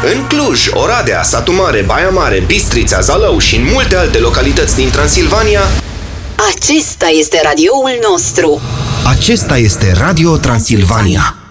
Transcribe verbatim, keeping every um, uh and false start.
În Cluj, Oradea, Satu Mare, Baia Mare, Bistrița, Zalău și în multe alte localități din Transilvania, acesta este radioul nostru. Acesta este Radio Transilvania.